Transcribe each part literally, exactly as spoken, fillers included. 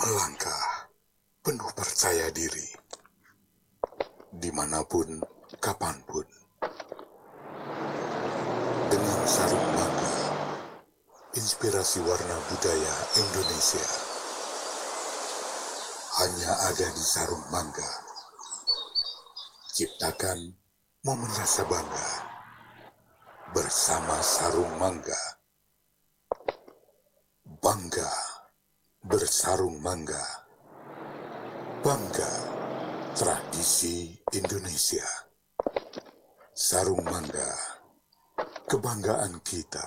Melangkah penuh percaya diri, dimanapun, kapanpun. Dengan sarung mangga, inspirasi warna budaya Indonesia. Hanya ada di sarung mangga. Ciptakan momen rasa bangga bersama sarung mangga. Bangga bersarung mangga. Bangga tradisi Indonesia. Sarung mangga, kebanggaan kita.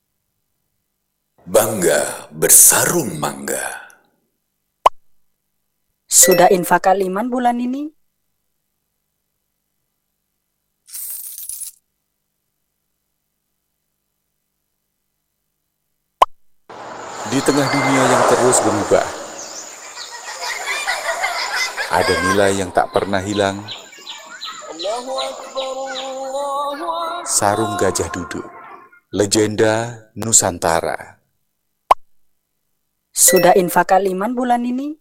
Bangga bersarung mangga. Sudah infak aliman bulan ini? Di tengah dunia yang terus berubah, ada nilai yang tak pernah hilang. Sarung Gajah Duduk, legenda Nusantara. Sudah infak aliman bulan ini?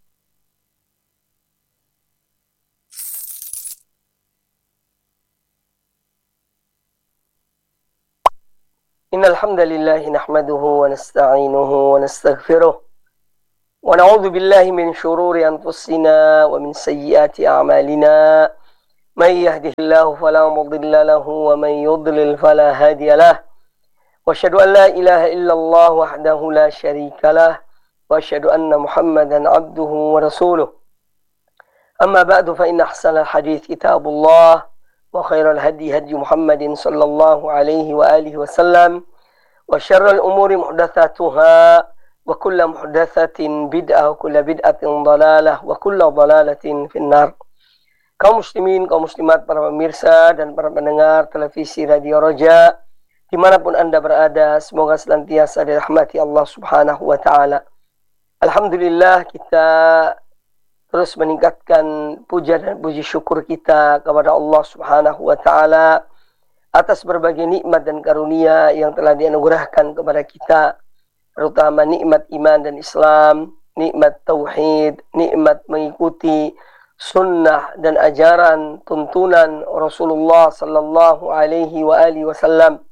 Innal hamdalillah nahmaduhu wa nasta'inuhu wa nastaghfiruh wa na'udzu billahi min shururi anfusina wa min sayyiati a'malina may yahdihillahu fala mudilla lahu wa may yudlil fala hadiya lahu wa asyhadu an la ilaha illallah wahdahu la syarika lahu wa asyhadu anna Muhammadan 'abduhu wa rasuluh. Amma ba'du fa inna ahsanal hadits kitabullah wa khairal hadi hadi Muhammadin sallallahu alaihi wa alihi wasallam wa syarrul umuri muhdatsatuha wa kullu muhdatsatin bid'ah wa kullu bid'atin dhalalah wa kullu dhalalatin finnar. Kaum muslimin, kaum muslimat, para pemirsa dan para pendengar televisi Radio Roja dimanapun Anda berada, semoga senantiasa dirahmati Allah Subhanahu wa taala. Alhamdulillah, kita terus meningkatkan puja dan puji syukur kita kepada Allah Subhanahu wa taala atas berbagai nikmat dan karunia yang telah dianugerahkan kepada kita, terutama nikmat iman dan Islam, nikmat tauhid, nikmat mengikuti sunnah dan ajaran tuntunan Rasulullah sallallahu alaihi wa alihi wasallam.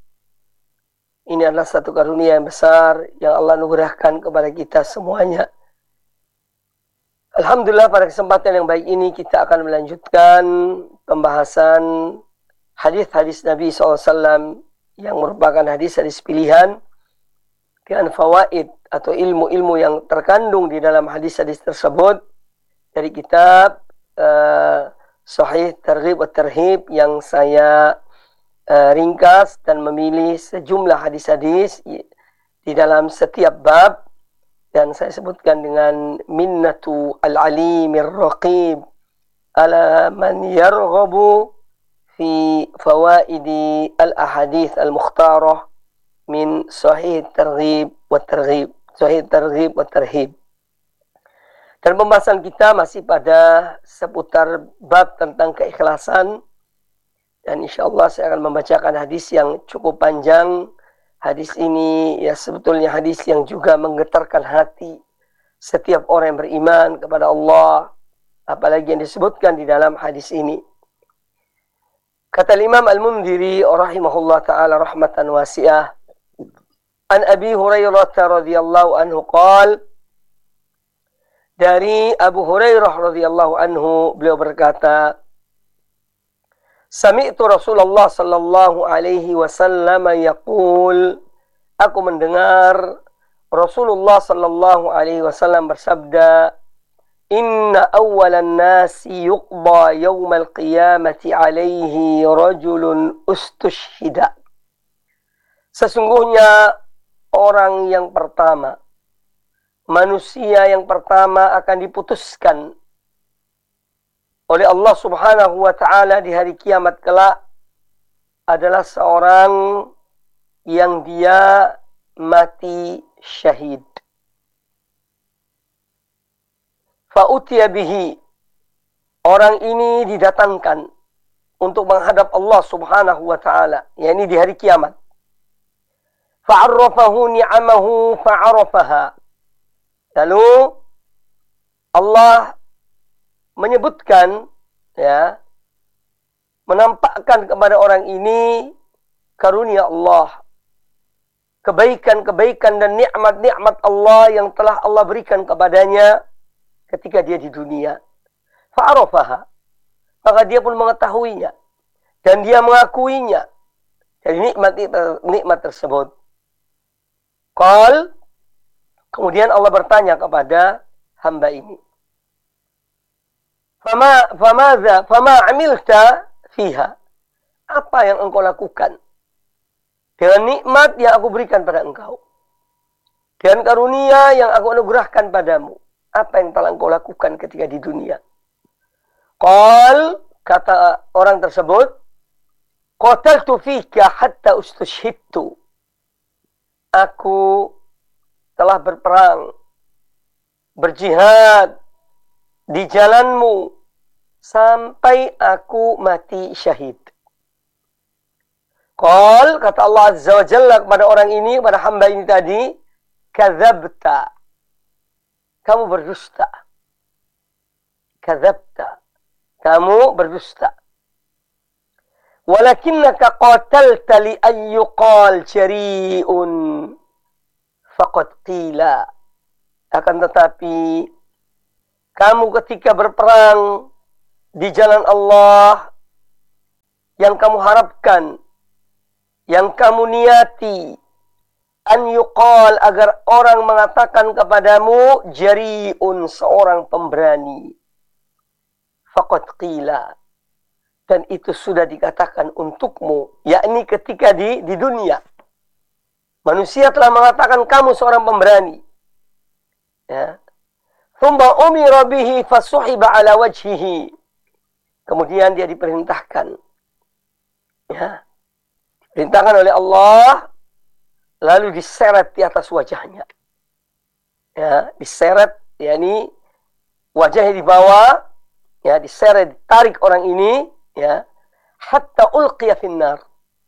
Ini adalah satu karunia yang besar yang Allah anugerahkan kepada kita semuanya. Alhamdulillah, pada kesempatan yang baik ini kita akan melanjutkan pembahasan hadis-hadis Nabi shallallahu alaihi wasallam yang merupakan hadis-hadis pilihan dengan fawaid atau ilmu-ilmu yang terkandung di dalam hadis-hadis tersebut dari kitab uh, Sahih Targhib wa Tarhib yang saya uh, ringkas dan memilih sejumlah hadis-hadis di dalam setiap bab. Dan saya sebutkan dengan minnatu al-alimir raqib ala man yarghabu fi fawaidi al-ahadith al-mukhtarah min sahih targhib wa targhib. Sahih targhib wa tarhib. Dan pembahasan kita masih pada seputar bab tentang keikhlasan. Dan insyaAllah saya akan membacakan hadis yang cukup panjang. Hadis ini ya sebetulnya hadis yang juga menggetarkan hati setiap orang yang beriman kepada Allah, apalagi yang disebutkan di dalam hadis ini. Kata Imam Al-Mundhiri rahimahullah taala rahmatan wasi'ah, an Abi Hurairah radhiyallahu anhu qala, dari Abu Hurairah radhiyallahu anhu beliau berkata, Sami'tu Rasulullah sallallahu alaihi wasallam yaqul, aku mendengar Rasulullah sallallahu alaihi wasallam bersabda, inna awwalan nasi yuqda yawmal qiyamati alaihi rajulun ustushhida. Sesungguhnya orang yang pertama, manusia yang pertama akan diputuskan oleh Allah Subhanahu wa taala di hari kiamat kelak adalah seorang yang dia mati syahid. Fa utiya bihi, orang ini didatangkan untuk menghadap Allah Subhanahu wa taala, yakni di hari kiamat. Fa'arrafahu ni'amahu fa'arafaha. Lalu Allah menyebutkan, ya, menampakkan kepada orang ini karunia Allah, kebaikan-kebaikan dan nikmat-nikmat Allah yang telah Allah berikan kepadanya ketika dia di dunia. Fa'arafaha, maka dia pun mengetahuinya dan dia mengakuinya dari nikmat nikmat tersebut. Qal, kemudian Allah bertanya kepada hamba ini, Fama famadza fama amilta fiha? Apa yang engkau lakukan dengan nikmat yang aku berikan pada engkau? Dengan karunia yang aku anugerahkan padamu, apa yang telah engkau lakukan ketika di dunia? Qal, kata orang tersebut, qataltu fika hatta ustushhidtu. Aku telah berperang, berjihad di jalanmu sampai aku mati syahid. Qal, kata Allah Azza wa Jalla kepada orang ini, kepada hamba ini tadi, kadzabta, kamu berdusta. Kadzabta, kamu berdusta. Walakinnaka qatalta li an yuqal jari'un faqad qila. Akan tetapi kamu ketika berperang di jalan Allah, yang kamu harapkan, yang kamu niati, an yuqal, agar orang mengatakan kepadamu, jari'un, seorang pemberani. Faqad qila, dan itu sudah dikatakan untukmu, yakni ketika di, di dunia. Manusia telah mengatakan kamu seorang pemberani. Ya. Thumma umira bihi fasuhiba ala wajhihi. Kemudian dia diperintahkan. Ya. Diperintahkan oleh Allah, lalu diseret di atas wajahnya. Ya, diseret, yakni wajahnya di bawah, ya, diseret, ditarik orang ini, ya, hatta ulqiya finnar.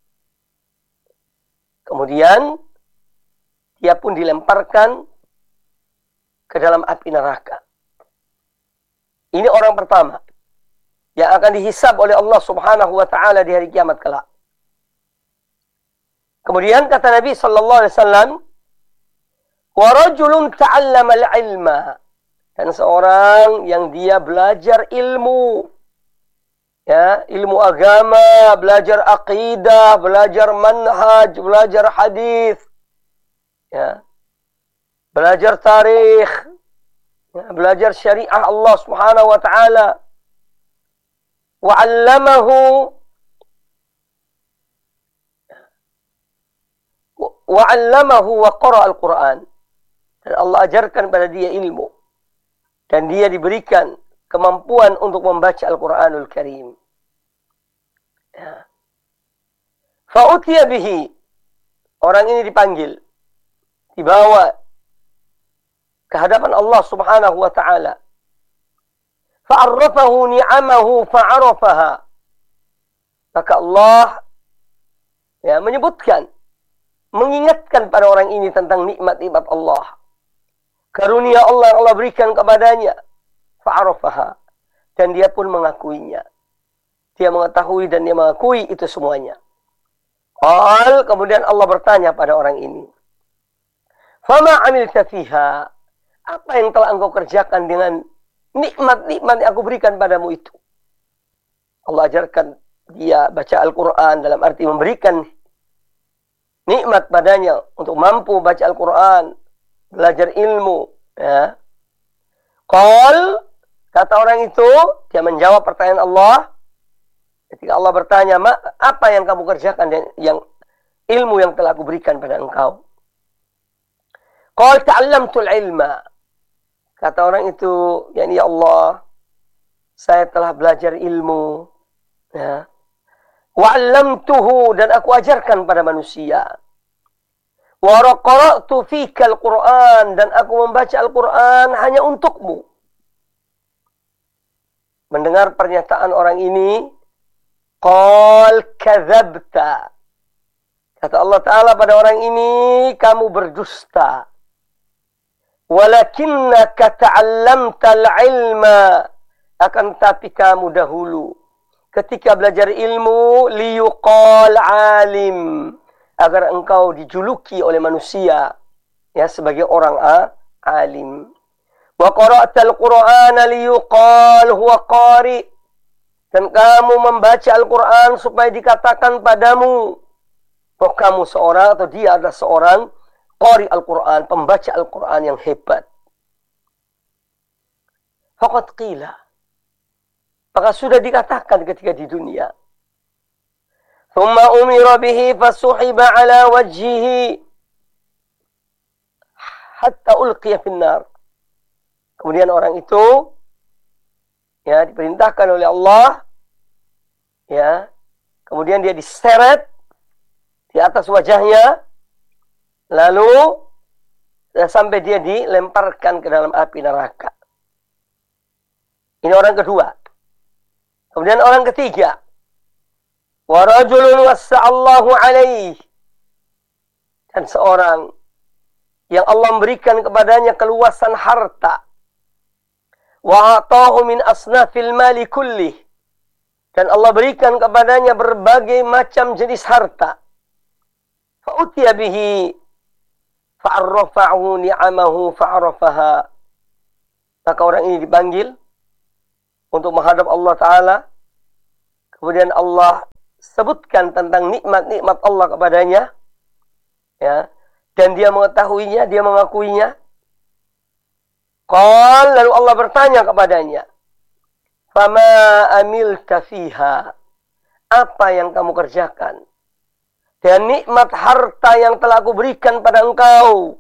Kemudian dia pun dilemparkan ke dalam api neraka. Ini orang pertama yang akan dihisab oleh Allah Subhanahu wa taala di hari kiamat kelak. Kemudian kata Nabi sallallahu alaihi wasallam, wa rajulun ta'allama al-ilma, dan seorang yang dia belajar ilmu, ya, ilmu agama, belajar akidah, belajar manhaj, belajar hadis, ya, belajar tarikh, ya, belajar syariah Allah Subhanahu wa taala. Wa 'allamahu wa 'allamahu wa qara'a al-Qur'an. Dan Allah ajarkan pada dia ilmu dan dia diberikan kemampuan untuk membaca Al-Qur'anul Karim. Ya. Fa'utiya bihi, orang ini dipanggil, dibawa ke hadapan Allah Subhanahu wa taala. Fa'arrafahu ni'amahu fa'arafaha. Maka Allah, ya, menyebutkan, mengingatkan pada orang ini tentang nikmat-nikmat Allah, karunia Allah yang Allah berikan kepadanya. Fa'arafaha, dan dia pun mengakuinya. Dia mengetahui dan dia mengakui itu semuanya. Qal, kemudian Allah bertanya pada orang ini, fama amilta fiha? Apa yang telah engkau kerjakan dengan nikmat-nikmat yang aku berikan padamu itu? Allah ajarkan dia baca Al-Quran, dalam arti memberikan nikmat padanya untuk mampu baca Al-Quran, belajar ilmu. Ya. Qal, kata orang itu, dia menjawab pertanyaan Allah. Ketika Allah bertanya, Ma, apa yang kamu kerjakan yang ilmu yang telah aku berikan pada engkau? Qal ta'allamtul ilma. Kata orang itu, ya ya Allah, saya telah belajar ilmu, ya. Wa 'allamtuhu, dan aku ajarkan pada manusia. Wa qara'tu fika al-Qur'an, dan aku membaca Al-Qur'an hanya untukmu. Mendengar pernyataan orang ini, qal kadzabta. Kata Allah Ta'ala pada orang ini, kamu berdusta. Walakinnaka ta'allamtal ilma. Akan tapi kamu dahulu ketika belajar ilmu liyuqal alim, agar engkau dijuluki oleh manusia ya sebagai orang a, alim. Wa qara'tal Qur'ana liyuqal huwa qari, dan kamu membaca Al-Qur'an supaya dikatakan padamu bahwa kamu seorang atau dia adalah seorang qari Al-Qur'an, pembaca Al-Qur'an yang hebat. Faqad qila, maka sudah dikatakan ketika di dunia. Thumma umira bihi fasuhiba ala wajhihi hatta ulqiya finnar. Kemudian orang itu ya diperintahkan oleh Allah ya, kemudian dia diseret di atas wajahnya, lalu ya, sampai dia dilemparkan ke dalam api neraka. Ini orang kedua. Kemudian orang ketiga, wa rajulun wassa'allahu alaih, dan seorang yang Allah memberikan kepadanya keluasan harta, wa atahu min asnafil mali kullih, dan Allah berikan kepadanya berbagai macam jenis harta. Fa utiya bihi fa'arrafa'u ni'amahu fa'arafaha, maka orang ini dipanggil untuk menghadap Allah Ta'ala. Kemudian Allah sebutkan tentang nikmat-nikmat Allah kepadanya, ya, dan dia mengetahuinya, dia mengakuinya. Qal, lalu Allah bertanya kepadanya, fama amilta fiha, apa yang kamu kerjakan dan nikmat harta yang telah aku berikan pada engkau?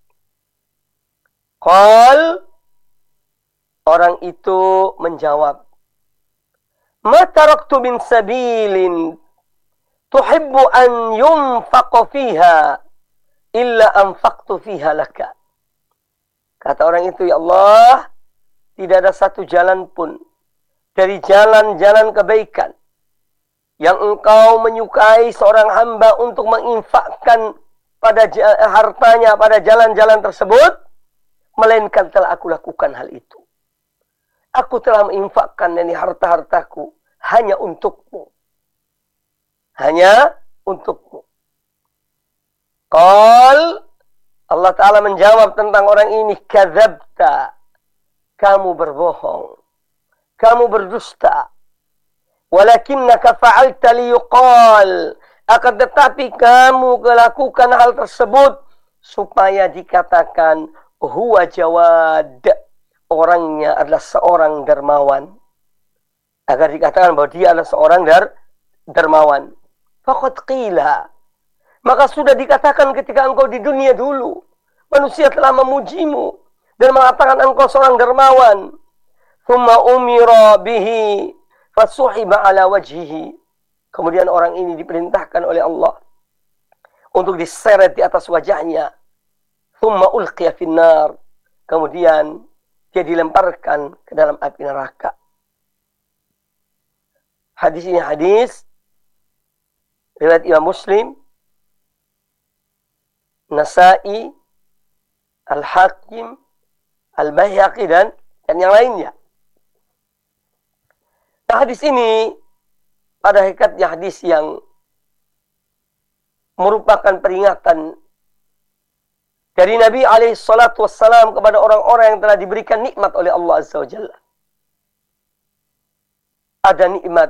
Qal, orang itu menjawab, ma taraktu min sabilin tuhibbu an yunfaqa fiha illa anfaqtu fiha laka. Kata orang itu, ya Allah, tidak ada satu jalan pun dari jalan-jalan kebaikan yang engkau menyukai seorang hamba untuk menginfakkan pada hartanya pada jalan-jalan tersebut, melainkan telah aku lakukan hal itu. Aku telah menginfakkan dari harta-hartaku hanya untukmu. Hanya untukmu. Qal, Allah Ta'ala menjawab tentang orang ini, kadzabta, kamu berbohong, kamu berdusta. Walakinnaka fa'alta liyuqal, akan tetapi kamu melakukan hal tersebut supaya dikatakan huwa jawad, orangnya adalah seorang dermawan, agar dikatakan bahwa dia adalah seorang dar, dermawan. Faqad qila, maka sudah dikatakan ketika engkau di dunia dulu, manusia telah memujimu dan mengatakan engkau seorang dermawan. Thumma umira bihi fasuhiba ala wajhihi, kemudian orang ini diperintahkan oleh Allah untuk diseret di atas wajahnya. Thumma ulqiya finnar, kemudian dia dilemparkan ke dalam api neraka. Hadis ini hadis riwayat Imam Muslim, Nasa'i, Al-Hakim, Al-Baihaqi dan, dan yang lainnya. Nah, hadis ini pada hakikatnya hadis yang merupakan peringatan dari Nabi alaihi salatu wassalam kepada orang-orang yang telah diberikan nikmat oleh Allah Azza wa Jalla. Ada nikmat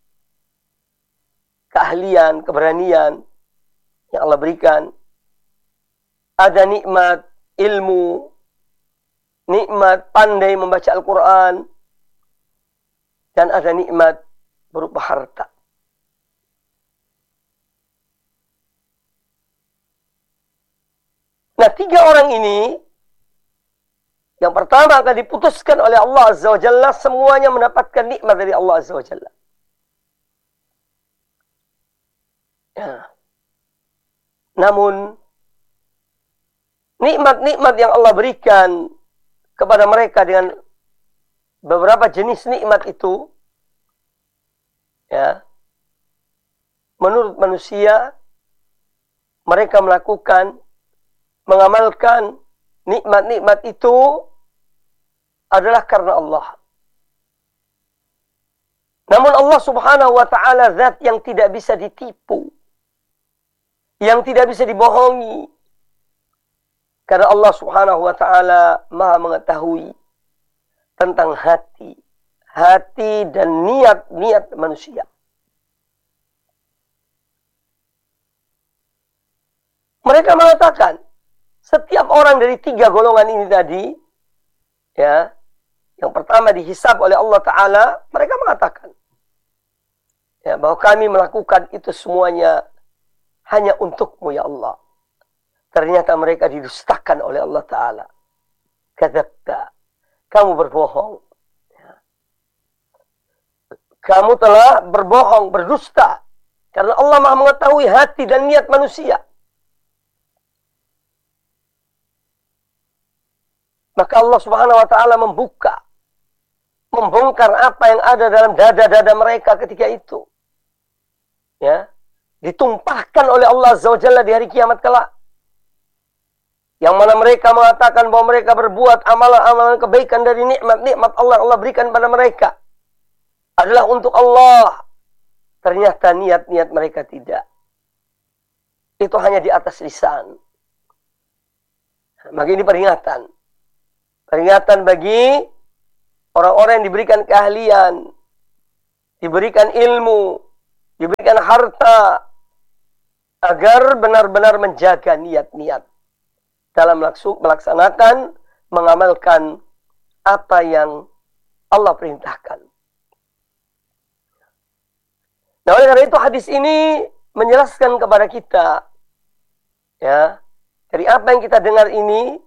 keahlian, keberanian yang Allah berikan. Ada nikmat ilmu, nikmat pandai membaca Al-Quran, dan ada nikmat berupa harta. Nah, tiga orang ini, yang pertama akan diputuskan oleh Allah Azza wa Jalla, semuanya mendapatkan nikmat dari Allah Azza wa Jalla. Ya. Namun, nikmat-nikmat yang Allah berikan kepada mereka dengan beberapa jenis nikmat itu, ya, menurut manusia, mereka melakukan, mengamalkan nikmat-nikmat itu adalah karena Allah. Namun Allah subhanahu wa ta'ala zat yang tidak bisa ditipu, yang tidak bisa dibohongi. Karena Allah subhanahu wa ta'ala maha mengetahui tentang hati, hati dan niat-niat manusia. Mereka mengatakan, setiap orang dari tiga golongan ini tadi, ya, yang pertama dihisab oleh Allah Ta'ala, mereka mengatakan, ya, bahwa kami melakukan itu semuanya hanya untukmu ya Allah. Ternyata mereka didustakan oleh Allah Ta'ala. Kadzabta, kamu berbohong. Kamu telah berbohong, berdusta. Karena Allah maha mengetahui hati dan niat manusia. Maka Allah subhanahu wa ta'ala membuka, membongkar apa yang ada dalam dada-dada mereka ketika itu. Ya, ditumpahkan oleh Allah Azza wa Jalla di hari kiamat kelak. Yang mana mereka mengatakan bahwa mereka berbuat amalan-amalan kebaikan dari nikmat-nikmat Allah Allah berikan pada mereka adalah untuk Allah. Ternyata niat-niat mereka tidak. Itu hanya di atas lisan. Maka ini peringatan. Peringatan bagi orang-orang yang diberikan keahlian, diberikan ilmu, diberikan harta, agar benar-benar menjaga niat-niat dalam melaksanakan, mengamalkan apa yang Allah perintahkan. Nah, oleh karena itu hadis ini menjelaskan kepada kita, ya, dari apa yang kita dengar ini,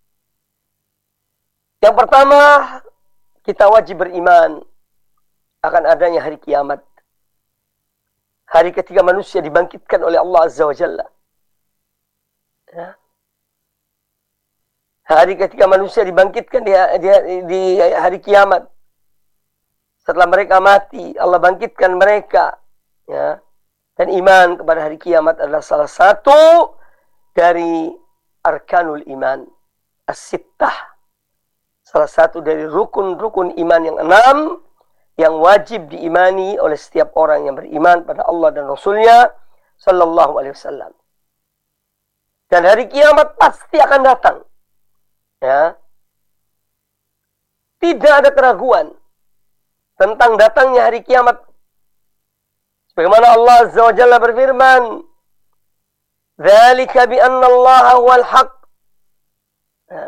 yang pertama, kita wajib beriman akan adanya hari kiamat. Hari ketika manusia dibangkitkan oleh Allah Azza wa Jalla. Ya. Hari ketika manusia dibangkitkan di, di, di hari kiamat. Setelah mereka mati, Allah bangkitkan mereka. Ya. Dan iman kepada hari kiamat adalah salah satu dari arkanul iman. As-sittah. Salah satu dari rukun-rukun iman yang enam yang wajib diimani oleh setiap orang yang beriman pada Allah dan Rasulnya Sallallahu Alaihi Wasallam. Dan hari kiamat pasti akan datang. Ya. Tidak ada keraguan tentang datangnya hari kiamat. Sebagaimana Allah Azza wa Jalla berfirman, "Dzalika bi anna Allaha huwal haqq." Ya.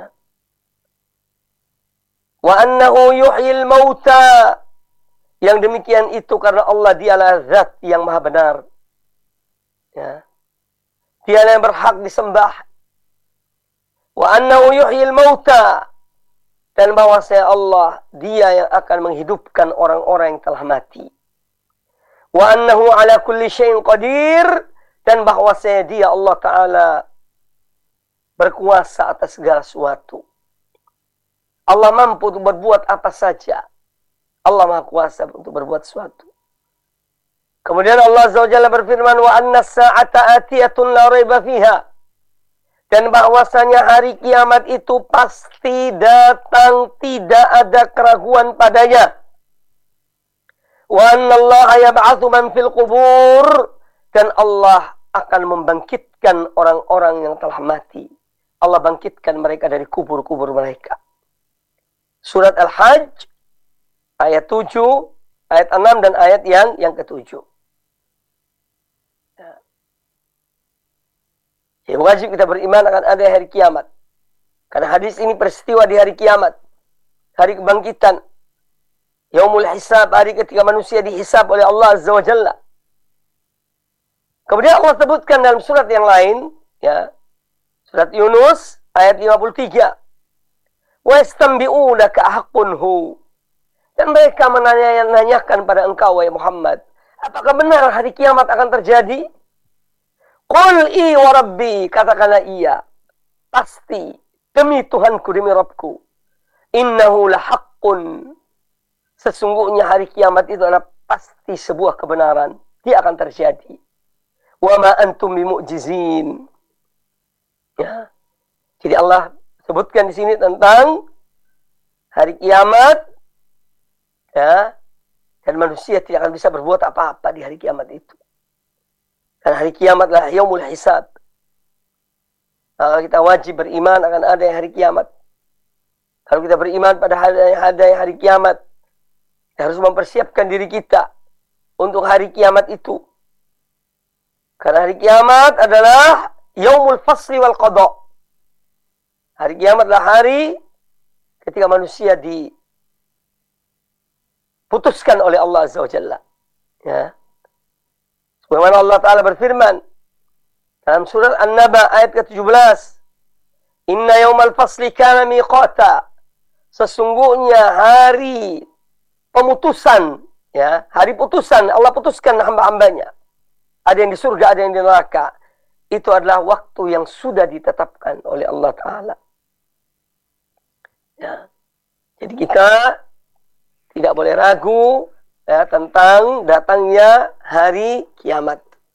Wa annahu yuhyil mauta. Yang demikian itu karena Allah dialah zat yang maha benar. Ya. Dialah yang berhak disembah. Wa annahu yuhyil mauta. Dan bahwasanya Allah, dia yang akan menghidupkan orang-orang yang telah mati. Wa annahu ala kulli syai'in qadir. Dan bahwasanya dia Allah Ta'ala berkuasa atas segala sesuatu. Allah mampu untuk berbuat apa saja. Allah maha kuasa untuk berbuat sesuatu. Kemudian Allah Azza wa Jalla berfirman, wa anna as-sa'ata atiyatun la raiba fiha. Dan bahwasanya hari kiamat itu pasti datang, tidak ada keraguan padanya. Wa anna Allah yab'atsu man fil qubur. Dan Allah akan membangkitkan orang-orang yang telah mati. Allah bangkitkan mereka dari kubur-kubur mereka. Surat Al-Hajj ayat tujuh, ayat enam dan ayat yang yang ketujuh. Ya. Jadi wajib kita beriman akan ada hari kiamat. Karena hadis ini peristiwa di hari kiamat. Hari kebangkitan. Yaumul hisab, hari ketika manusia dihisab oleh Allah Azza wa Jalla. Kemudian Allah sebutkan dalam surat yang lain, ya. Surat Yunus ayat lima puluh tiga. Wa istambi'unaka haqqun hu. Dan mereka menanyakan pada engkau wahai Muhammad, apakah benar hari kiamat akan terjadi? Qul i wa rabbi, katakanlah iya. Pasti, demi Tuhanku, demi Rabbku. Innahu lahaqqun. Sesungguhnya hari kiamat itu adalah pasti sebuah kebenaran. Dia akan terjadi. Wa ma antum bimu'jizin. Ya. Jadi Allah Sebutkan di sini tentang hari kiamat, ya, dan manusia tidak akan bisa berbuat apa-apa di hari kiamat itu. Karena hari kiamatlah yaumul hisab. Maka kita wajib beriman akan ada hari kiamat. Kalau kita beriman pada ada hari kiamat, kita harus mempersiapkan diri kita untuk hari kiamat itu. Karena hari kiamat adalah yaumul fasli wal qada. Hari kiamat adalah hari ketika manusia diputuskan oleh Allah Azza wa Jalla. Ya. Sebagaimana Allah Ta'ala berfirman dalam surat An-Naba ayat ke tujuh belas. Inna yaumal fasli kana miqata. Sesungguhnya hari pemutusan, ya, hari putusan, Allah putuskan hamba-hambanya. Ada yang di surga, ada yang di neraka. Itu adalah waktu yang sudah ditetapkan oleh Allah Ta'ala. Ya. Jadi kita tidak boleh ragu, ya, tentang datangnya hari kiamat.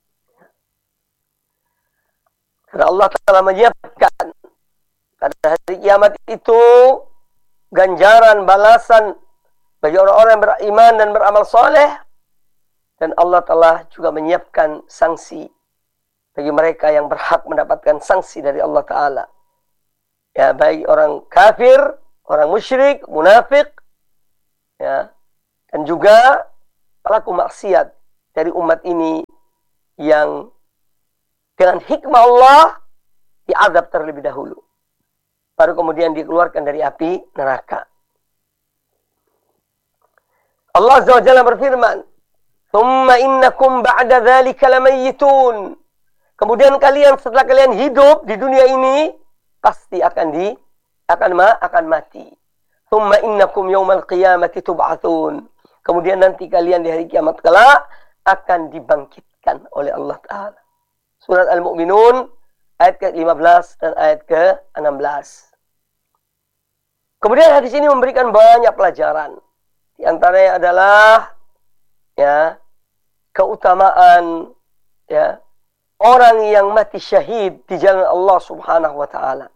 Karena Allah Ta'ala menyiapkan pada hari kiamat itu ganjaran, balasan bagi orang-orang yang beriman dan beramal soleh. Dan Allah Ta'ala juga menyiapkan sanksi bagi mereka yang berhak mendapatkan sanksi dari Allah Ta'ala. Ya, bagi orang kafir, orang musyrik, munafik, ya, dan juga pelaku maksiat dari umat ini yang dengan hikmah Allah diazab terlebih dahulu, baru kemudian dikeluarkan dari api neraka. Allah Azza wa Jalla berfirman, "Tsumma innakum ba'da dzalika lamayyitun." Kemudian kalian setelah kalian hidup di dunia ini pasti akan di akan ma akan mati. "Tsumma innakum yaumal qiyamati tub'atsun." Kemudian nanti kalian di hari kiamat kelak akan dibangkitkan oleh Allah Ta'ala. Surat Al-Mu'minun ayat ke lima belas dan ayat ke enam belas. Kemudian hadis ini memberikan banyak pelajaran. Di antaranya adalah, ya, keutamaan, ya, orang yang mati syahid di jalan Allah Subhanahu wa Ta'ala.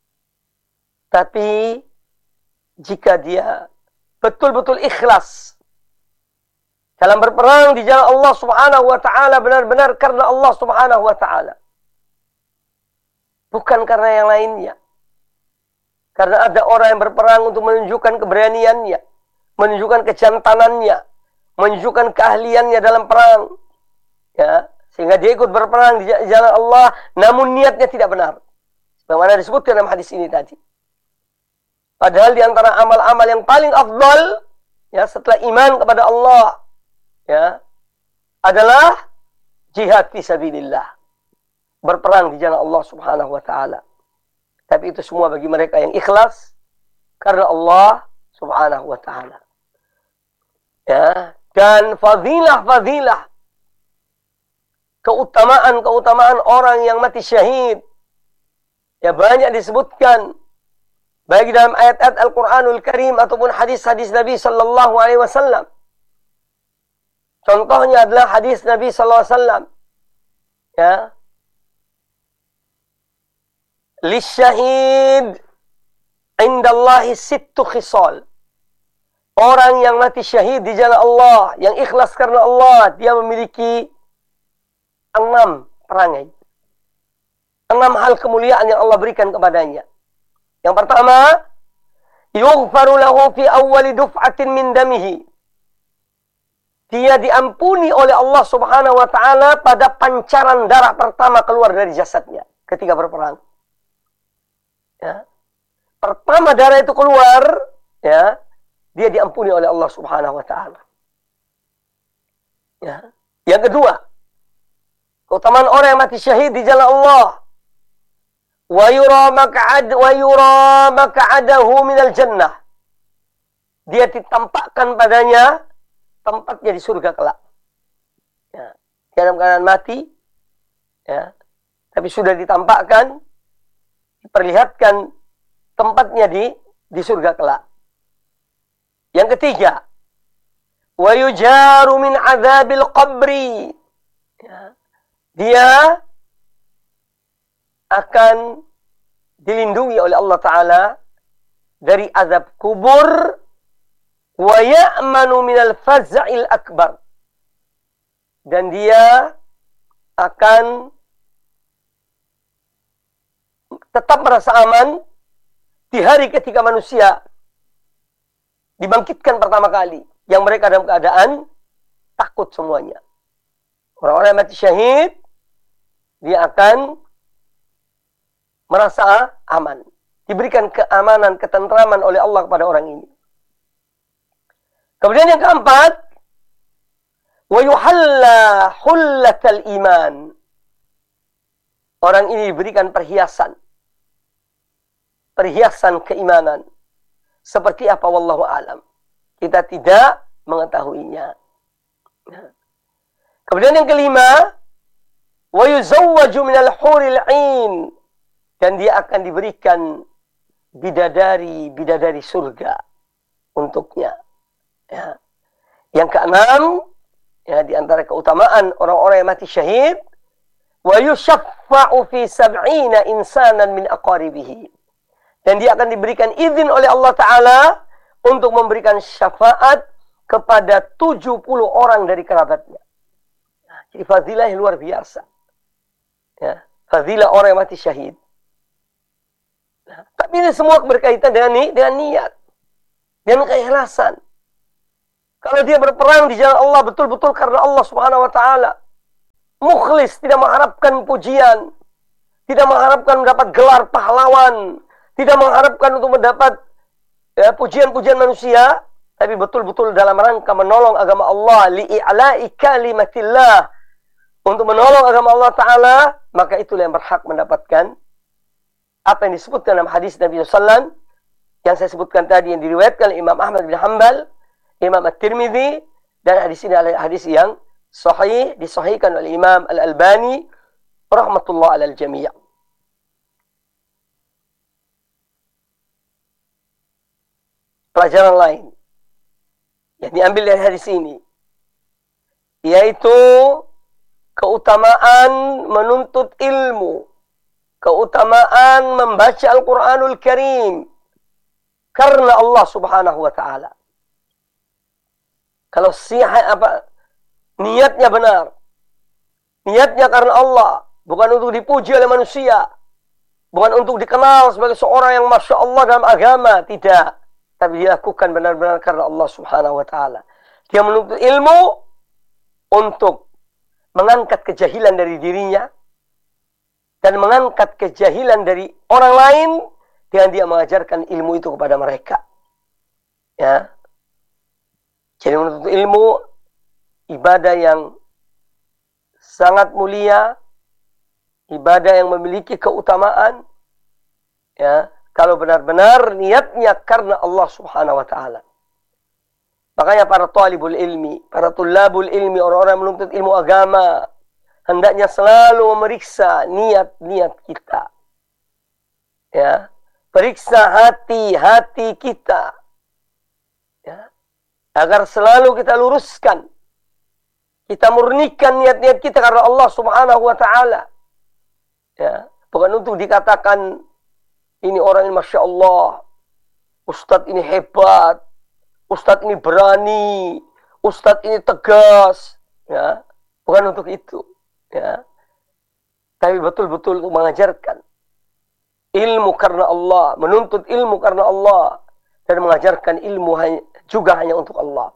Tapi jika dia betul-betul ikhlas dalam berperang di jalan Allah Subhanahu wa Ta'ala, benar-benar karena Allah Subhanahu wa Ta'ala, bukan karena yang lainnya. Karena ada orang yang berperang untuk menunjukkan keberaniannya, menunjukkan kejantanannya, menunjukkan keahliannya dalam perang, ya, sehingga dia ikut berperang di jalan Allah, namun niatnya tidak benar. Bagaimana disebutkan dalam hadis ini tadi. Padahal di antara amal-amal yang paling afdal, ya, setelah iman kepada Allah, ya, adalah jihad fi sabilillah, berperang di jalan Allah Subhanahu wa Ta'ala. Tapi itu semua bagi mereka yang ikhlas karena Allah Subhanahu wa Ta'ala. Ya, dan fadilah-fadilah, keutamaan-keutamaan orang yang mati syahid, ya, banyak disebutkan baik dalam ayat-ayat Al-Quranul Karim ataupun hadis-hadis Nabi Sallallahu Alaihi Wasallam. Contohnya adalah hadis Nabi Sallallahu Alaihi Wasallam, ya, lisyahid indallahi sittu khisal. Orang yang mati syahid di jalan Allah, yang ikhlas karena Allah, dia memiliki enam perangai, enam hal kemuliaan yang Allah berikan kepadanya. Yang pertama, yughfaru lahu fi awwali duf'atin min damihi. Dia diampuni oleh Allah Subhanahu wa Ta'ala pada pancaran darah pertama keluar dari jasadnya ketika berperang. Ya. Pertama darah itu keluar, ya, dia diampuni oleh Allah Subhanahu wa Ta'ala. Ya. Yang kedua, keutamaan orang yang mati syahid di jalan Allah. Wa yura maq'ad wa yura maq'adahu minal jannah. Dia ditampakkan padanya tempatnya di surga kelak. Ya. Dalam keadaan mati, ya, tapi sudah ditampakkan, diperlihatkan tempatnya di di surga kelak. Yang ketiga, wa yujaru min adzabil qabri. Ya. Dia akan dilindungi oleh Allah Ta'ala dari azab kubur, wa ya'manu minal faza'il akbar, dan dia akan tetap merasa aman di hari ketika manusia dibangkitkan pertama kali, yang mereka dalam keadaan takut semuanya. Orang-orang yang mati syahid, dia akan merasa aman, diberikan keamanan, ketentraman oleh Allah kepada orang ini. Kemudian yang keempat, wa yuhalla hullatal iman. Orang ini diberikan perhiasan, perhiasan keimanan. Seperti apa, wallahu alam, kita tidak mengetahuinya. Kemudian yang kelima, wa yuzawwaju minal huril 'ain, dan dia akan diberikan bidadari-bidadari surga untuknya. Ya. Yang keenam, ya, di antara keutamaan orang-orang yang mati syahid, wa yushaffa'u fi sab'ina insanan min aqaribihi, dan dia akan diberikan izin oleh Allah Ta'ala untuk memberikan syafaat kepada tujuh puluh orang dari kerabatnya. Nah, jadi fadilah yang luar biasa. Ya, fadilah orang yang mati syahid. Nah, tapi ini semua berkaitan dengan, ni, dengan niat, dengan keikhlasan. Kalau dia berperang di jalan Allah betul-betul karena Allah Subhanahu wa Ta'ala, mukhlis, tidak mengharapkan pujian, tidak mengharapkan mendapat gelar pahlawan, tidak mengharapkan untuk mendapat ya, pujian-pujian manusia, tapi betul-betul dalam rangka menolong agama Allah, li'i'la'i kalimatillah, untuk menolong agama Allah Ta'ala, maka itulah yang berhak mendapatkan apa yang disebutkan dalam hadis Nabi shallallahu alaihi wasallam yang saya sebutkan tadi, yang diriwayatkan oleh Imam Ahmad bin Hanbal, Imam At-Tirmidzi, dan hadis ini adalah hadis yang sahih, disahihkan oleh Imam Al-Albani rahmatullah alal jami'. Pelajaran lain yang diambil dari hadis ini, yaitu keutamaan menuntut ilmu, keutamaan membaca Al-Quranul Karim karena Allah Subhanahu wa Ta'ala. Kalau sihah apa niatnya benar, niatnya karena Allah, bukan untuk dipuji oleh manusia, bukan untuk dikenal sebagai seorang yang masya Allah dalam agama, tidak, tapi dilakukan benar-benar karena Allah Subhanahu wa Ta'ala. Dia menuntut ilmu untuk mengangkat kejahilan dari dirinya dan mengangkat kejahilan dari orang lain dengan dia mengajarkan ilmu itu kepada mereka. Ya. Jadi menuntut ilmu ibadah yang sangat mulia, ibadah yang memiliki keutamaan, ya, kalau benar-benar niatnya karena Allah Subhanahu wa Ta'ala. Makanya para talibul ilmi, para tulabul ilmi, orang-orang yang menuntut ilmu agama, hendaknya selalu memeriksa niat-niat kita. Ya, periksa hati-hati kita. Ya. Agar selalu kita luruskan, kita murnikan niat-niat kita karena Allah Subhanahu wa Ta'ala. Ya, bukan untuk dikatakan ini orang ini masya Allah, ustadz ini hebat, ustadz ini berani, ustadz ini tegas. Ya, bukan untuk itu. Ya, tapi betul-betul untuk mengajarkan ilmu karena Allah, menuntut ilmu karena Allah, dan mengajarkan ilmu hanya juga hanya untuk Allah,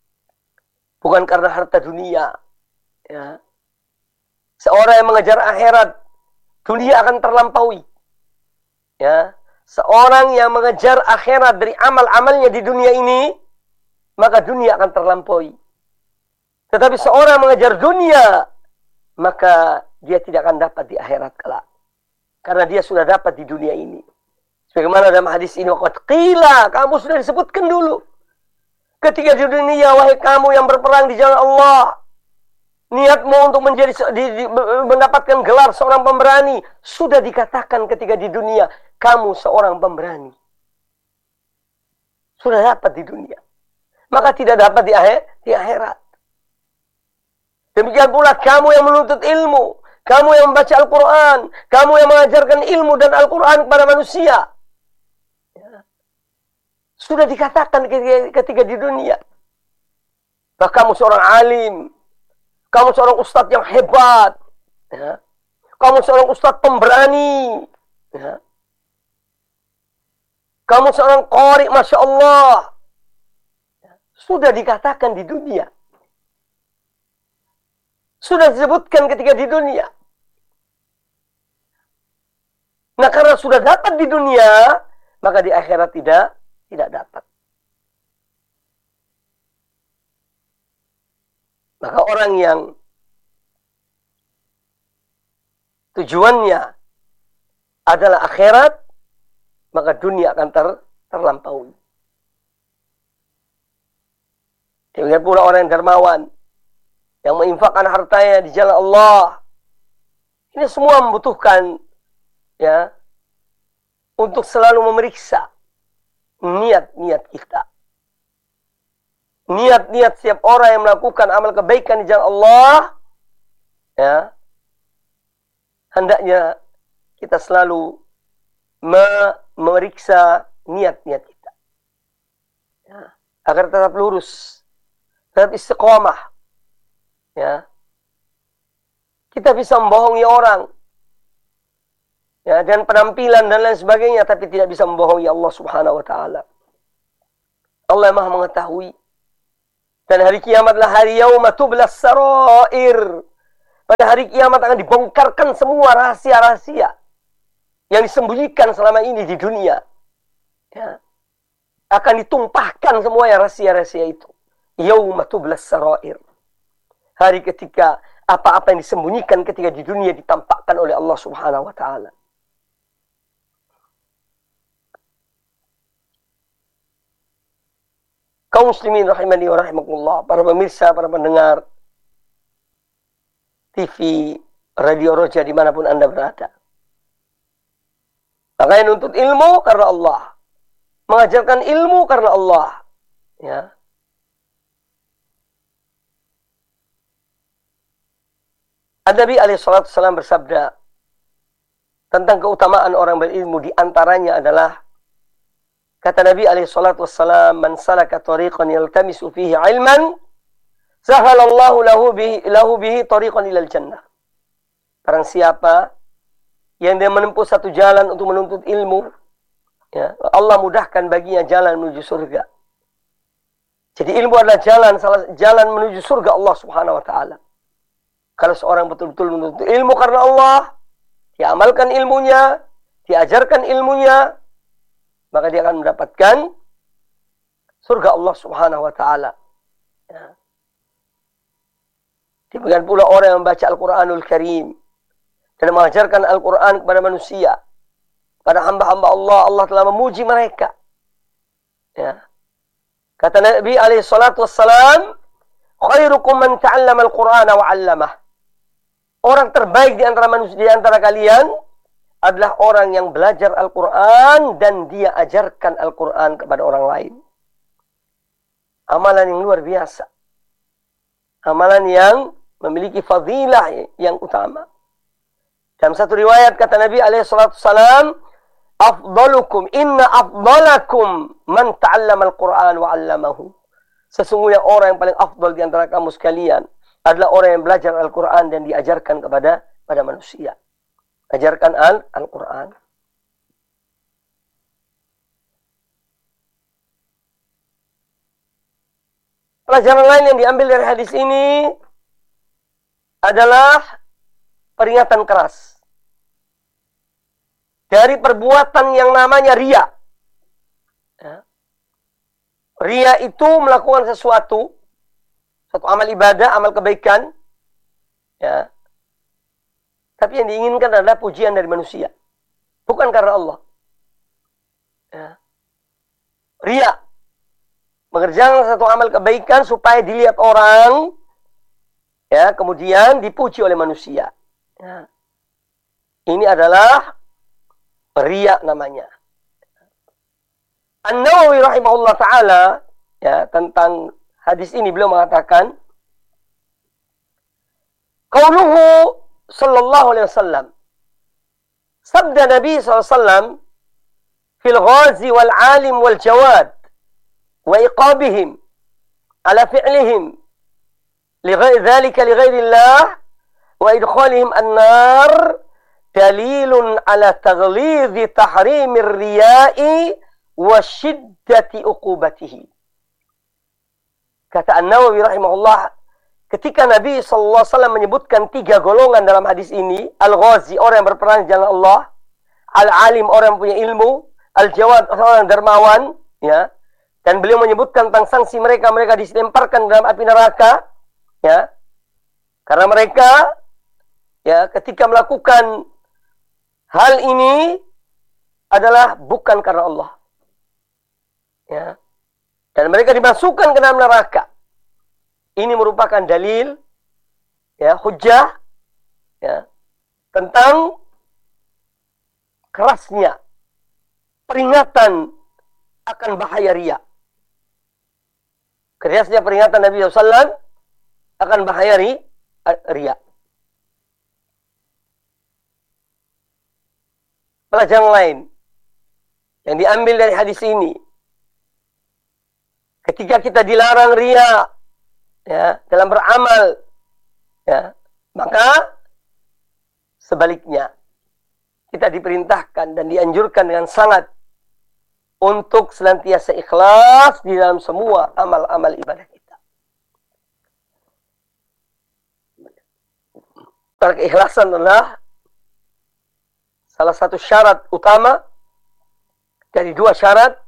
bukan karena harta dunia. Ya. Seorang yang mengejar akhirat, dunia akan terlampaui. Ya. Seorang yang mengejar akhirat dari amal-amalnya di dunia ini, maka dunia akan terlampaui. Tetapi seorang yang mengejar dunia, maka dia tidak akan dapat di akhirat kelak, karena dia sudah dapat di dunia ini. Sebagaimana dalam hadis ini, waqad qila, kamu sudah disebutkan dulu. Ketika di dunia, wahai kamu yang berperang di jalan Allah, niatmu untuk menjadi di, di, mendapatkan gelar seorang pemberani, sudah dikatakan ketika di dunia, kamu seorang pemberani. Sudah dapat di dunia, maka tidak dapat di, akhir, di akhirat. Demikian pula kamu yang menuntut ilmu, kamu yang membaca Al-Quran, kamu yang mengajarkan ilmu dan Al-Quran kepada manusia. Ya. Sudah dikatakan ketika, ketika di dunia. Bahkan kamu seorang alim, kamu seorang ustadz yang hebat, ya. Kamu seorang ustadz pemberani, ya. Kamu seorang qari, Masya Allah. Sudah dikatakan di dunia. Sudah disebutkan ketika di dunia. Nah, karena sudah dapat di dunia, maka di akhirat tidak tidak dapat. Maka orang yang tujuannya adalah akhirat, maka dunia akan ter, terlampaui. Demikian pula orang yang dermawan, yang menginfakkan hartanya di jalan Allah. Ini semua membutuhkan, ya, untuk selalu memeriksa niat-niat kita. Niat-niat setiap orang yang melakukan amal kebaikan di jalan Allah, ya, hendaknya kita selalu memeriksa niat-niat kita, ya, agar tetap lurus, tetap istiqomah, ya. Kita bisa membohongi orang, ya, dan penampilan dan lain sebagainya, tapi tidak bisa membohongi Allah Subhanahu wa taala. Allah yang Maha mengetahui. Dan hari kiamatlah hari yauma tublas sarair. Pada hari kiamat akan dibongkarkan semua rahasia-rahasia yang disembunyikan selama ini di dunia. Ya. Akan ditumpahkan semua ya rahasia-rahasia itu. Yauma tublas sarair. Hari ketika apa-apa yang disembunyikan ketika di dunia ditampakkan oleh Allah Subhanahu wa taala. Kaum muslimin rahimani wa rahimakumullah, para pemirsa, para pendengar T V, Radio Roja dimanapun Anda berada. Makanya nuntut ilmu karena Allah. Mengajarkan ilmu karena Allah. Ya. An-Nabi alaihi salatu wassalam bersabda tentang keutamaan orang berilmu, di antaranya adalah, kata Nabi alaihi salatu wassalam, man salaka tariqan yaltamisu fihi ilman, sahalallahu lahu bihi, lahu bihi tariqan ilal jannah. Barang siapa yang dia menempuh satu jalan untuk menuntut ilmu, ya, Allah mudahkan baginya jalan menuju surga. Jadi ilmu adalah jalan, salah jalan menuju surga Allah Subhanahu wa taala. Kalau seorang betul-betul menuntut ilmu karena Allah, dia amalkan ilmunya, diajarkan ilmunya, maka dia akan mendapatkan surga Allah Subhanahu wa taala. Ya. Demikian pula orang yang membaca Al-Qur'anul Karim dan mengajarkan Al-Qur'an kepada manusia, pada hamba-hamba Allah, Allah telah memuji mereka. Ya. Kata Nabi alaihi salatu wassalam, khairukum man ta'allama al-Qur'ana wa 'allamah. Orang terbaik di antara manusia, di antara kalian adalah orang yang belajar Al-Quran dan dia ajarkan Al-Quran kepada orang lain. Amalan yang luar biasa. Amalan yang memiliki fadilah yang utama. Dalam satu riwayat kata Nabi alaihi salatu wasalam, afdalukum inna afdalakum man ta'allama Al-Quran wa 'allamahu. Sesungguhnya orang yang paling afdal di antara kamu sekalian adalah orang yang belajar Al-Quran dan diajarkan kepada pada manusia. Ajarkan Al-Quran. Pelajaran lain yang diambil dari hadis ini adalah peringatan keras dari perbuatan yang namanya riya. Ya. Riya itu melakukan sesuatu, satu amal ibadah, amal kebaikan, ya, tapi yang diinginkan adalah pujian dari manusia, bukan karena Allah. Ya. Riya, mengerjakan satu amal kebaikan supaya dilihat orang, ya, kemudian dipuji oleh manusia. Ya. Ini adalah riya namanya. An-Nawawi rahimahullah ta'ala, ya, tentang hadis ini beliau mengatakan, qauluhu sallallahu alaihi wasallam. Sabda Nabi sallallahu alaihi wasallam fil ghazi wal alim wal jawad wa iqabihim ala fi'lihim lighairi dhalika lighairi Allah wa idkhalihim an-nar dalilun ala taghlidhi tahrimir riya'i wa shiddati uqubatihi. Kata An-Nawawi rahimahullah, ketika Nabi sallallahu alaihi wasallam menyebutkan tiga golongan dalam hadis ini, al-ghazi, orang yang berperang di jalan Allah, al-alim, orang yang punya ilmu, al-jawad, orang yang dermawan, ya. Dan beliau menyebutkan tentang sanksi mereka, mereka dilemparkan dalam api neraka, ya. Karena mereka, ya, ketika melakukan hal ini adalah bukan karena Allah. Ya. Dan mereka dimasukkan ke dalam neraka. Ini merupakan dalil, ya, hujjah, ya, tentang kerasnya peringatan akan bahaya riya. Kerasnya peringatan Nabi sallallahu alaihi wasallam akan bahaya riya. Pelajaran lain yang diambil dari hadis ini, ketika kita dilarang riya, ya, dalam beramal, ya, maka sebaliknya kita diperintahkan dan dianjurkan dengan sangat untuk senantiasa ikhlas di dalam semua amal-amal ibadah kita. Keikhlasan adalah salah satu syarat utama dari dua syarat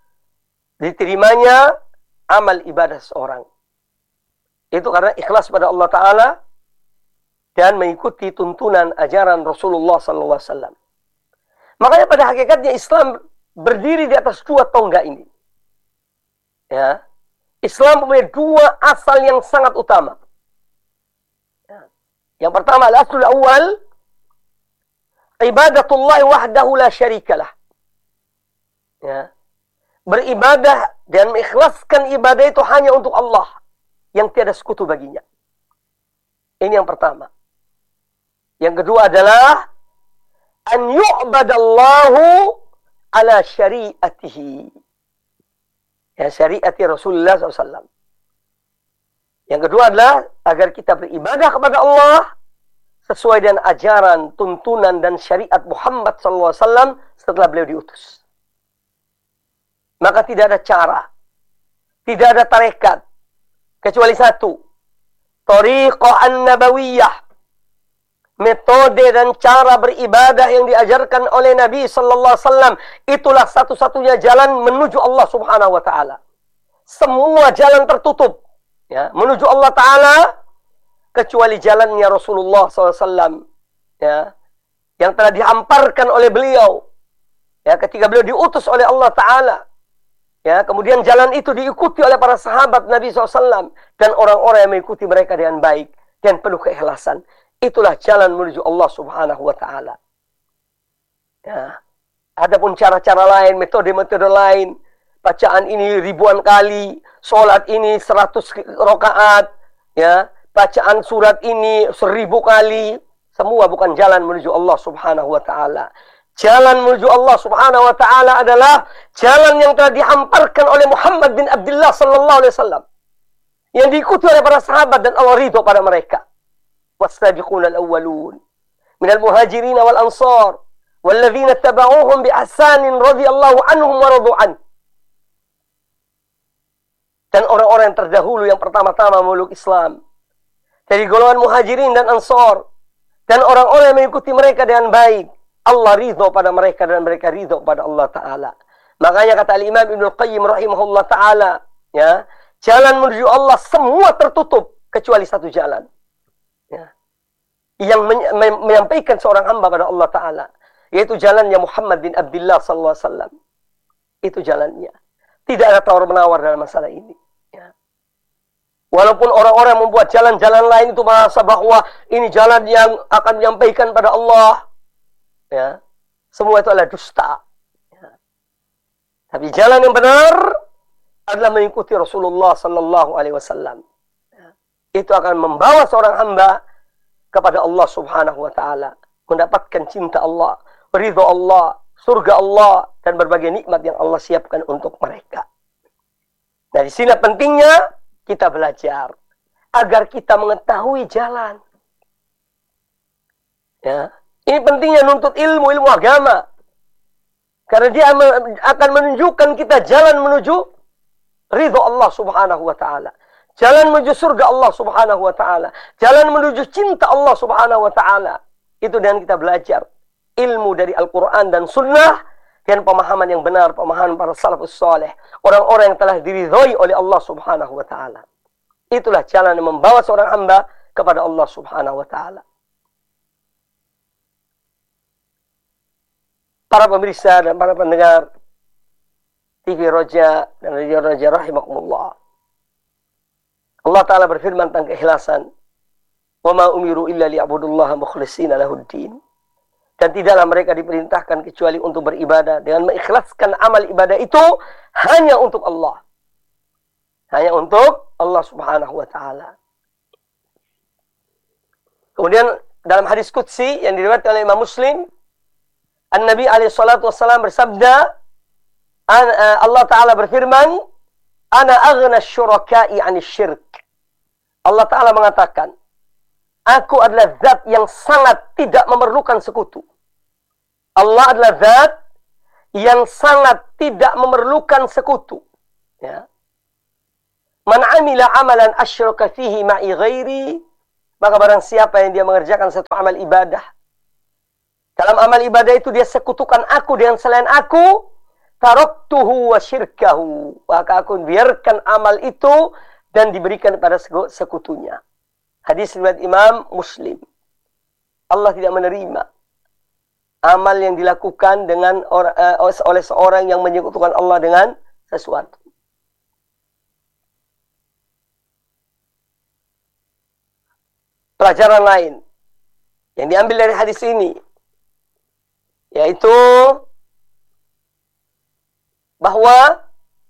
diterimanya amal ibadah seorang. Itu karena ikhlas pada Allah Ta'ala dan mengikuti tuntunan ajaran Rasulullah sallallahu alaihi wasallam. Makanya pada hakikatnya Islam berdiri di atas dua tonggak ini. Ya. Islam punya dua asal yang sangat utama. Ya. Yang pertama, al-aslul awal, ibadatullah wahdahu la syarikalah. Ya. Beribadah dan mengikhlaskan ibadah itu hanya untuk Allah yang tiada sekutu baginya. Ini yang pertama. Yang kedua adalah an yu'badallahu ala syariatihi. Ya, syariati Rasulullah sallallahu alaihi wasallam. Yang kedua adalah agar kita beribadah kepada Allah sesuai dengan ajaran, tuntunan dan syariat Muhammad sallallahu alaihi wasallam setelah beliau diutus. Maka tidak ada cara, tidak ada tarekat kecuali satu, thariqah an-nabawiyah, metode dan cara beribadah yang diajarkan oleh Nabi sallallahu alaihi wasallam. Itulah satu-satunya jalan menuju Allah Subhanahu wa taala. Semua jalan tertutup, ya, menuju Allah Taala kecuali jalannya Rasulullah sallallahu alaihi wasallam, ya, yang telah dihamparkan oleh beliau, ya, ketika beliau diutus oleh Allah Taala. Ya, kemudian jalan itu diikuti oleh para sahabat Nabi sallallahu alaihi wasallam dan orang-orang yang mengikuti mereka dengan baik dan penuh keikhlasan. Itulah jalan menuju Allah Subhanahu wa taala. Ya. Adapun cara-cara lain, metode-metode lain, bacaan ini ribuan kali, sholat ini seratus rakaat, ya, bacaan surat ini seribu kali, semua bukan jalan menuju Allah Subhanahu wa taala. Jalan menuju Allah Subhanahu wa taala adalah jalan yang telah dihamparkan oleh Muhammad bin Abdullah sallallahu alaihi wasallam, yang diikuti oleh para sahabat dan Allah ridho pada mereka. Was-sabiquna al-awwalun minal muhajirin wal ansar walladzina tabauhum bi ihsanin radhiyallahu anhum wa radu an. Dan orang-orang yang terdahulu yang pertama-tama memeluk Islam dari golongan muhajirin dan ansar dan orang-orang yang mengikuti mereka dengan baik, Allah ridho pada mereka dan mereka ridho pada Allah Ta'ala. Makanya kata Al-Imam Ibnul Qayyim rahimahullah Ta'ala, ya, jalan menuju Allah semua tertutup kecuali satu jalan, ya, yang menyampaikan seorang hamba pada Allah Ta'ala, yaitu jalannya Muhammad bin Abdullah sallallahu alaihi wasallam. Itu jalannya. Tidak ada tawar-menawar dalam masalah ini, ya. Walaupun orang-orang membuat jalan-jalan lain itu merasa bahwa ini jalan yang akan menyampaikan pada Allah, ya, semua itu adalah dusta, ya. Tapi jalan yang benar adalah mengikuti Rasulullah sallallahu alaihi wasallam, ya. Itu akan membawa seorang hamba kepada Allah Subhanahu wa taala, mendapatkan cinta Allah, ridha Allah, surga Allah, dan berbagai nikmat yang Allah siapkan untuk mereka. Nah, di sini pentingnya kita belajar agar kita mengetahui jalan. Ya, ini pentingnya nuntut ilmu, ilmu agama. Karena dia akan menunjukkan kita jalan menuju ridha Allah Subhanahu wa taala. Jalan menuju surga Allah Subhanahu wa taala. Jalan menuju cinta Allah Subhanahu wa taala. Itu dengan kita belajar ilmu dari Al-Qur'an dan Sunnah dan pemahaman yang benar, pemahaman para salafus saleh, orang-orang yang telah diridhoi oleh Allah Subhanahu wa taala. Itulah jalan yang membawa seorang hamba kepada Allah Subhanahu wa taala. Para pemirsa dan para pendengar T V Roja dan Radio Roja rahimakumullah. Allah Ta'ala berfirman tentang keikhlasan. Wa ma umiru illa liya'budullaha mukhlishina lahuddin. Dan tidaklah mereka diperintahkan kecuali untuk beribadah dengan mengikhlaskan amal ibadah itu hanya untuk Allah. Hanya untuk Allah Subhanahu wa taala. Kemudian dalam hadis qudsi yang diriwayatkan oleh Imam Muslim, An-Nabi alaihi salatu wassalam bersabda, Allah Ta'ala berfirman, Ana aghna syuraka'i 'anil syirk. Allah Ta'ala mengatakan, aku adalah zat yang sangat tidak memerlukan sekutu. Allah adalah zat yang sangat tidak memerlukan sekutu. Ya. Man 'amila 'amalan asyraka fihi ma'i ghairi, maka barang siapa yang dia mengerjakan satu amal ibadah, dalam amal ibadah itu dia sekutukan aku dengan selain aku, taraktuhu wa syirkahu, maka aku biarkan amal itu dan diberikan kepada sekutunya. Hadis riwayat Imam Muslim. Allah tidak menerima amal yang dilakukan dengan or, uh, oleh seorang yang menyekutukan Allah dengan sesuatu. Pelajaran lain yang diambil dari hadis ini, yaitu bahwa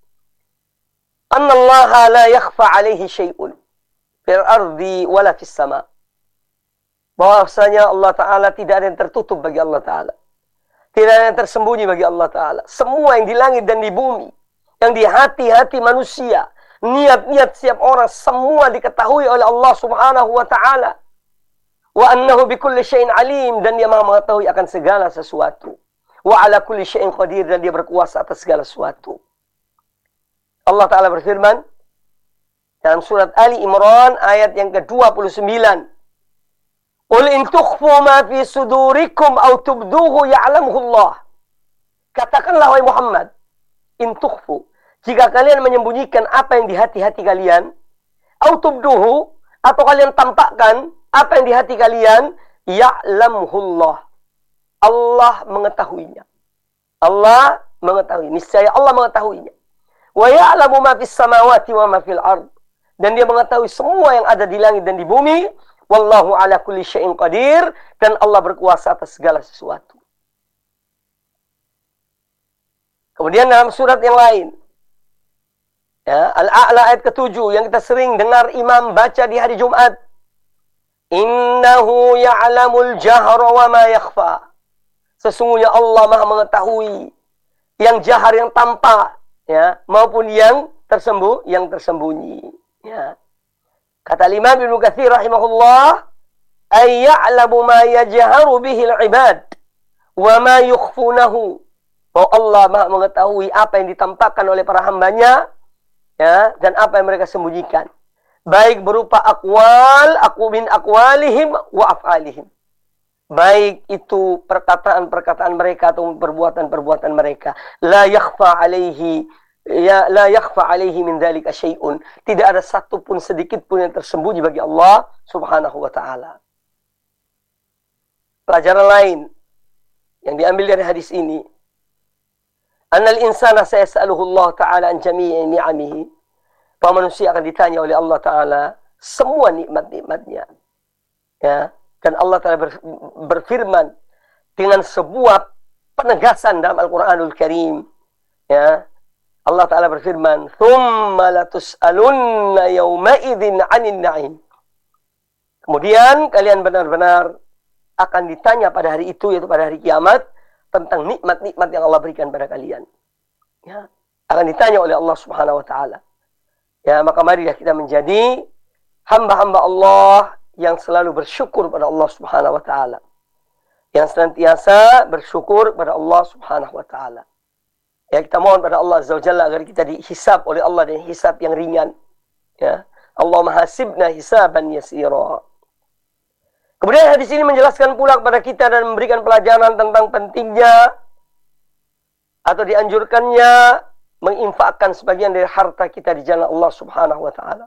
annallaha la yakhfa alaihi syai'un fil ardi wala fis sama. Bahwasanya Allah Ta'ala tidak ada yang tertutup bagi Allah Ta'ala. Tidak ada yang tersembunyi bagi Allah Ta'ala. Semua yang di langit dan di bumi, yang di hati-hati manusia, niat-niat setiap orang, semua diketahui oleh Allah Subhanahu wa Ta'ala. Wa annahu bikulli syai'in alim, dan dia maha mengetahui akan segala sesuatu. Wa ala kulli syai'in qadir, dan dia berkuasa atas segala sesuatu. Allah Ta'ala berfirman dalam surat Ali Imran ayat yang ke dua puluh sembilan. Qul in tukhfu ma fi sudurikum aw tubduhu ya'lamuhu Allah. Katakanlah wahai Muhammad, in tukhfu, jika kalian menyembunyikan apa yang di hati-hati kalian, aw tubduhu, atau kalian tampakkan apa yang di hati kalian, ya'lamuhu Allah. Allah mengetahuinya. Allah mengetahui. Niscaya Allah mengetahuinya. Wa ya'lamu ma fis samawati wa ma fil ard. Dan dia mengetahui semua yang ada di langit dan di bumi. Wallahu ala kulli syai'in qadir, dan Allah berkuasa atas segala sesuatu. Kemudian dalam surat yang lain, ya, Al-A'la ayat ketujuh yang kita sering dengar imam baca di hari Jumat. Innahu ya'lamul jahra wa ma yakhfa. Sesungguhnya Allah Maha mengetahui yang jahar, yang tampak, ya, maupun yang tersembunyi, yang tersembunyi, ya. Kata Imam Ibnu Katsir rahimahullah, ay ya'lamu ma yajharu bihi al-ibad wa ma yukhfunahu. Bahwa Allah Maha mengetahui apa yang ditampakkan oleh para hambanya, ya, dan apa yang mereka sembunyikan. Baik berupa aqwal, aku min aqwalihim wa af'alihim. Baik itu perkataan-perkataan mereka atau perbuatan-perbuatan mereka. La yakhfa alaihi Ya la yakhfa alaihi min dzalika syai'un. Tidak ada satu pun sedikit pun yang tersembunyi bagi Allah Subhanahu wa taala. Pelajaran lain yang diambil dari hadis ini, annal insana sayas'aluhu Allah taala an jami'i ni'amihi. Bahwa manusia akan ditanya oleh Allah taala semua nikmat-nikmatnya. Ya, dan Allah taala ber, berfirman dengan sebuah penegasan dalam Al-Qur'anul Karim, ya. Allah Ta'ala berfirman, Thumma latus'alunna yawma idzin 'anil na'im. Kemudian kalian benar-benar akan ditanya pada hari itu, yaitu pada hari kiamat, tentang nikmat-nikmat yang Allah berikan pada kalian. Ya, akan ditanya oleh Allah Subhanahu wa taala. Ya, maka marilah kita menjadi hamba-hamba Allah yang selalu bersyukur pada Allah Subhanahu wa taala. Yang senantiasa bersyukur pada Allah Subhanahu wa taala. Ya, kita mohon pada Allah Azza wa Jalla agar kita dihisab oleh Allah dengan hisab yang ringan. Ya, Allahumma hasibna hisaban yasira. Kemudian hadis ini menjelaskan pula kepada kita dan memberikan pelajaran tentang pentingnya atau dianjurkannya menginfakkan sebagian dari harta kita di jalan Allah Subhanahu wa taala.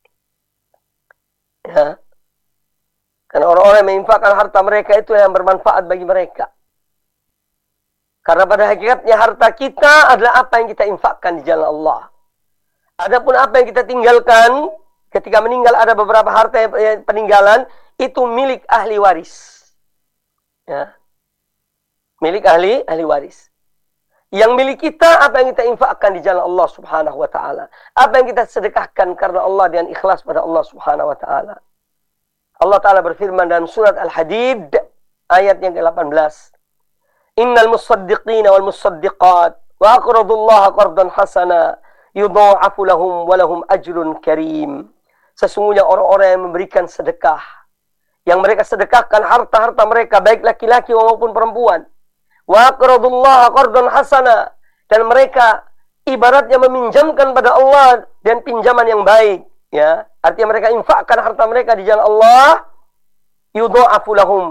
Ya. Karena orang-orang yang menginfakkan harta mereka itu yang bermanfaat bagi mereka. Karena pada hakikatnya harta kita adalah apa yang kita infakkan di jalan Allah. Adapun apa yang kita tinggalkan ketika meninggal, ada beberapa harta yang peninggalan itu milik ahli waris. Ya. Milik ahli ahli waris. Yang milik kita apa yang kita infakkan di jalan Allah Subhanahu wa taala. Apa yang kita sedekahkan karena Allah dengan ikhlas pada Allah Subhanahu wa taala. Allah taala berfirman dalam surat Al-Hadid ayat yang ke delapan belas. Innal musaddiqina wal musaddiqat wa aqradullaha qardan hasana yudha'afu lahum wa lahum ajrun karim. Sesungguhnya orang-orang yang memberikan sedekah, yang mereka sedekahkan harta-harta mereka, baik laki-laki maupun perempuan. Wa aqradullaha qardan hasana, dan mereka ibaratnya meminjamkan pada Allah dan pinjaman yang baik, ya. Artinya mereka infakkan harta mereka di jalan Allah, yudha'afu lahum,